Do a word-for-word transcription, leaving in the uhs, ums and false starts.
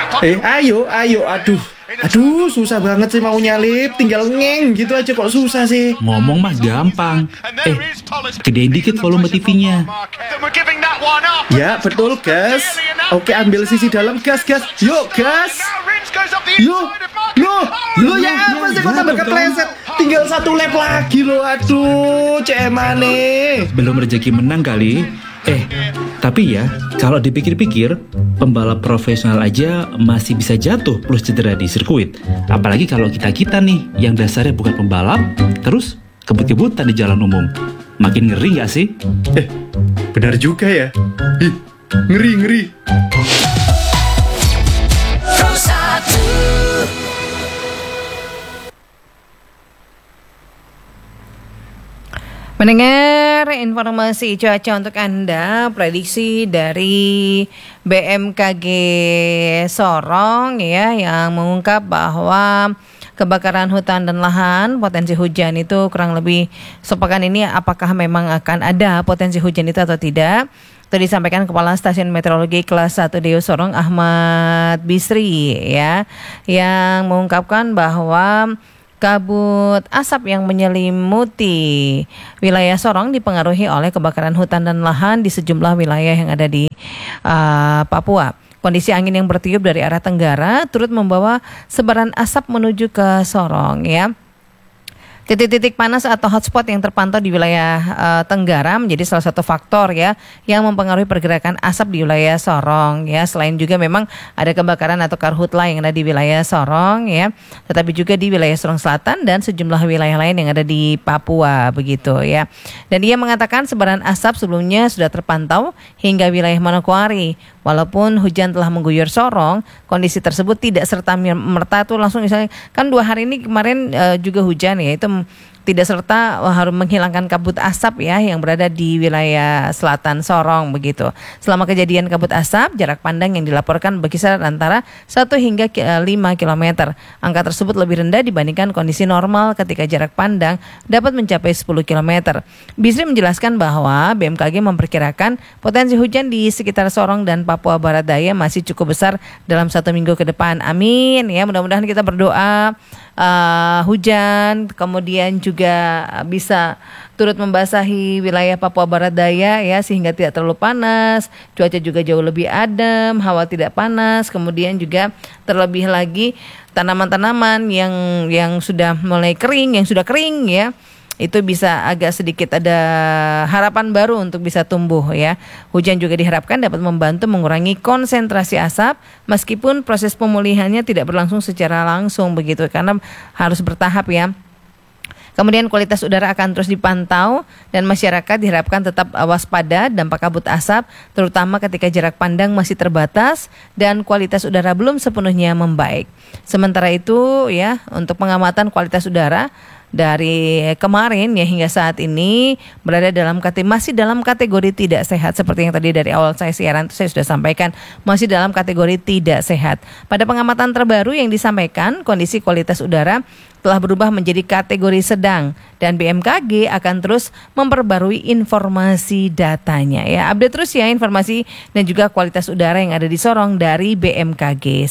Eh, ayo, ayo, aduh. Aduh, susah banget sih mau nyalip. Tinggal ngeng gitu aja kok susah sih. Ngomong mah gampang. Eh, gedein dikit volume T V-nya. Ya, betul, gas. Oke, ambil sisi dalam, gas, gas. Yuk, gas. Yuk, loh, lo ya apa sih kok tambah kepleset? Tinggal satu lap lagi lo, aduh, cemane. Belum rezeki menang kali. Eh, tapi ya, kalau dipikir-pikir, pembalap profesional aja masih bisa jatuh plus cedera di sirkuit. Apalagi kalau kita-kita nih, yang dasarnya bukan pembalap, terus kebut-kebutan di jalan umum. Makin ngeri gak sih? Eh, benar juga ya. Ih, ngeri, ngeri. Mendengar informasi cuaca untuk Anda, prediksi dari B M K G Sorong ya yang mengungkap bahwa kebakaran hutan dan lahan, potensi hujan itu kurang lebih sepekan ini apakah memang akan ada potensi hujan itu atau tidak. Itu disampaikan Kepala Stasiun Meteorologi Kelas satu Deyo Sorong Ahmad Bisri ya, yang mengungkapkan bahwa kabut asap yang menyelimuti wilayah Sorong dipengaruhi oleh kebakaran hutan dan lahan di sejumlah wilayah yang ada di uh, Papua. Kondisi angin yang bertiup dari arah tenggara turut membawa sebaran asap menuju ke Sorong ya. Titik-titik panas atau hotspot yang terpantau di wilayah uh, Tenggara menjadi salah satu faktor ya yang mempengaruhi pergerakan asap di wilayah Sorong ya. Selain juga memang ada kebakaran atau karhutla yang ada di wilayah Sorong ya, tetapi juga di wilayah Sorong Selatan dan sejumlah wilayah lain yang ada di Papua begitu ya. Dan dia mengatakan sebaran asap sebelumnya sudah terpantau hingga wilayah Manokwari. Walaupun hujan telah mengguyur Sorong, kondisi tersebut tidak serta-merta tuh langsung misalnya kan dua hari ini kemarin uh, juga hujan ya, itu tidak serta harus menghilangkan kabut asap ya yang berada di wilayah selatan Sorong begitu. Selama kejadian kabut asap, jarak pandang yang dilaporkan berkisar antara satu hingga lima kilometer. Angka tersebut lebih rendah dibandingkan kondisi normal ketika jarak pandang dapat mencapai sepuluh kilometer. Bisri menjelaskan bahwa B M K G memperkirakan potensi hujan di sekitar Sorong dan Papua Barat Daya masih cukup besar dalam satu minggu ke depan. Amin ya, mudah-mudahan kita berdoa Uh, hujan kemudian juga bisa turut membasahi wilayah Papua Barat Daya ya, sehingga tidak terlalu panas, cuaca juga jauh lebih adem, hawa tidak panas, kemudian juga terlebih lagi tanaman-tanaman yang yang sudah mulai kering, yang sudah kering ya, itu bisa agak sedikit ada harapan baru untuk bisa tumbuh ya. Hujan juga diharapkan dapat membantu mengurangi konsentrasi asap meskipun proses pemulihannya tidak berlangsung secara langsung begitu karena harus bertahap ya. Kemudian kualitas udara akan terus dipantau dan masyarakat diharapkan tetap waspada dampak kabut asap terutama ketika jarak pandang masih terbatas dan kualitas udara belum sepenuhnya membaik. Sementara itu ya, untuk pengamatan kualitas udara dari kemarin ya hingga saat ini berada dalam kategori masih dalam kategori tidak sehat, seperti yang tadi dari awal saya siaran saya sudah sampaikan, masih dalam kategori tidak sehat. Pada pengamatan terbaru yang disampaikan, kondisi kualitas udara telah berubah menjadi kategori sedang dan B M K G akan terus memperbarui informasi datanya ya. Update terus ya informasi dan juga kualitas udara yang ada di Sorong dari B M K G.